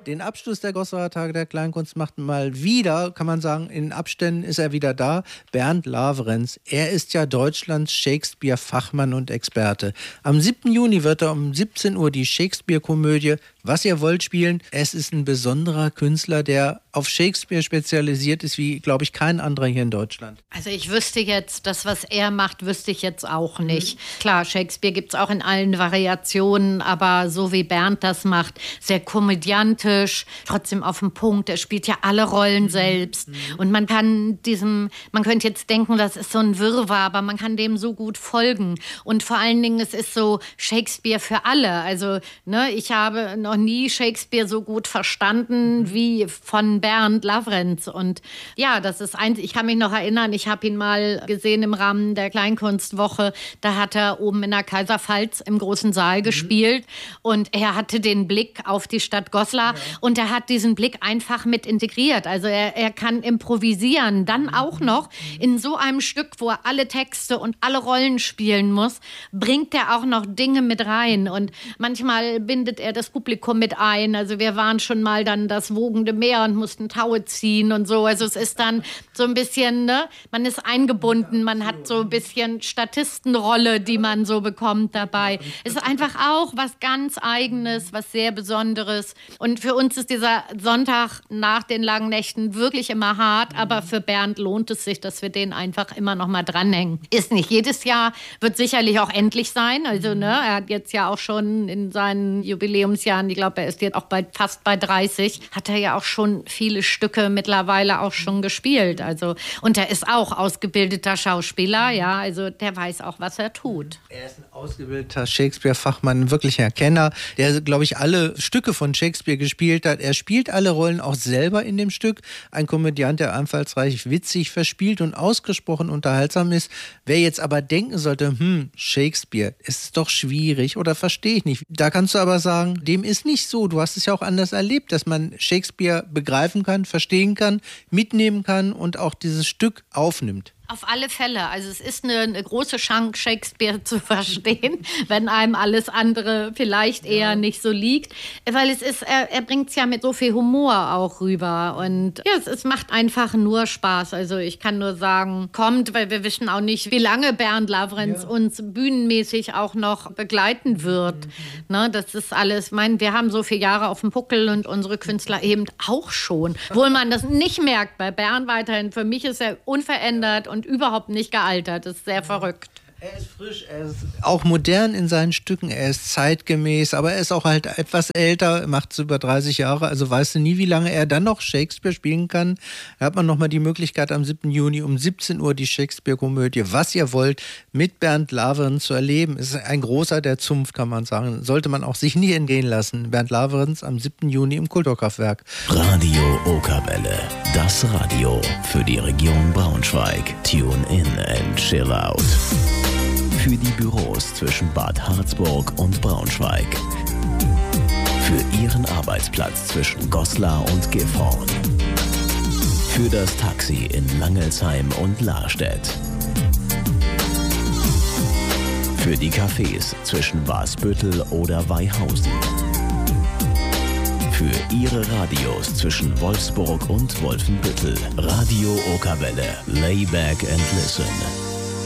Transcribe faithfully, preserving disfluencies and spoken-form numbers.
Den Abschluss der Goslar Tage der Kleinkunst macht mal wieder, kann man sagen, in Abständen ist er wieder da, Bernd Laverenz. Er ist ja Deutschlands Shakespeare-Fachmann und Experte. Am siebten Juni wird er um siebzehn Uhr die Shakespeare-Komödie Was ihr wollt spielen. Es ist ein besonderer Künstler, der auf Shakespeare spezialisiert ist, wie, glaube ich, kein anderer hier in Deutschland. Also ich wüsste jetzt, das, was er macht, wüsste ich jetzt auch nicht. Mhm. Klar, Shakespeare gibt es auch in allen Variationen, aber so wie Bernd das macht, sehr komödiantisch, trotzdem auf den Punkt. Er spielt ja alle Rollen selbst. Mhm. Und man kann diesem, man könnte jetzt denken, das ist so ein Wirrwarr, aber man kann dem so gut folgen. Und vor allen Dingen, es ist so Shakespeare für alle. Also, ne, ich habe noch nie Shakespeare so gut verstanden mhm. wie von Bernd Laverenz. Und ja, das ist eins, ich kann mich noch erinnern, ich habe ihn mal gesehen im Rahmen der Kleinkunstwoche. Da hat er oben in der Kaiserpfalz im großen Saal mhm. gespielt. Und er hatte den Blick auf die Stadt Goslar. Ja. Und er hat diesen Blick einfach mit integriert. Also er, er kann improvisieren. Dann auch noch in so einem Stück, wo er alle Texte und alle Rollen spielen muss, bringt er auch noch Dinge mit rein. Und manchmal bindet er das Publikum mit ein. Also wir waren schon mal dann das wogende Meer und mussten Taue ziehen und so. Also es ist dann so ein bisschen, ne, man ist eingebunden, man hat so ein bisschen Statistenrolle, die man so bekommt dabei. Es ist einfach auch was ganz Eigenes, was sehr Besonderes. Und für uns ist dieser Sonntag nach den langen Nächten wirklich immer hart, aber für Bernd lohnt es sich, dass wir den einfach immer noch mal dranhängen. Ist nicht jedes Jahr, wird sicherlich auch endlich sein. Also ne, er hat jetzt ja auch schon in seinen Jubiläumsjahren, ich glaube, er ist jetzt auch bei, fast bei dreißig, hat er ja auch schon viele Stücke mittlerweile auch schon gespielt. Also, und er ist auch ausgebildeter Schauspieler, ja, also der weiß auch, was er tut. Er ist ein ausgebildeter Shakespeare-Fachmann, ein wirklicher Kenner, der, glaube ich, alle Stücke von Shakespeare gespielt hat. Er spielt alle Rollen auch selber in dem Stück. Ein Komödiant, der einfallsreich, witzig, verspielt und ausgesprochen unterhaltsam ist. Wer jetzt aber denken sollte, hm, Shakespeare, ist doch schwierig oder verstehe ich nicht. Da kannst du aber sagen, dem ist nicht so. Du hast es ja auch anders erlebt, dass man Shakespeare begreifen kann, verstehen kann, mitnehmen kann und auch dieses Stück aufnimmt. Auf alle Fälle. Also es ist eine, eine große Chance, Shakespeare zu verstehen, wenn einem alles andere vielleicht eher ja. nicht so liegt. Weil es ist, er, er bringt es ja mit so viel Humor auch rüber. Und ja, es, es macht einfach nur Spaß. Also ich kann nur sagen, kommt, weil wir wissen auch nicht, wie lange Bernd Laverenz ja. uns bühnenmäßig auch noch begleiten wird. Mhm. Ne, das ist alles, ich meine, wir haben so viele Jahre auf dem Puckel und unsere Künstler eben auch schon. Obwohl man das nicht merkt bei Bernd weiterhin. Für mich ist er unverändert und überhaupt nicht gealtert. Das ist sehr verrückt. Er ist frisch, er ist auch modern in seinen Stücken, er ist zeitgemäß, aber er ist auch halt etwas älter, macht es über dreißig Jahre, also weißt du nie, wie lange er dann noch Shakespeare spielen kann. Da hat man nochmal die Möglichkeit, am siebten Juni um siebzehn Uhr die Shakespeare-Komödie Was ihr wollt mit Bernd Laverenz zu erleben. Es ist ein großer der Zunft, kann man sagen. Sollte man auch sich nie entgehen lassen. Bernd Laverenz am siebten Juni im Kulturkraftwerk. Radio Okerwelle, das Radio für die Region Braunschweig. Tune in and chill out. Für die Büros zwischen Bad Harzburg und Braunschweig. Für Ihren Arbeitsplatz zwischen Goslar und Gifhorn. Für das Taxi in Langelsheim und Lahrstedt. Für die Cafés zwischen Wasbüttel oder Weihausen. Für Ihre Radios zwischen Wolfsburg und Wolfenbüttel. Radio Okerwelle. Lay back and listen.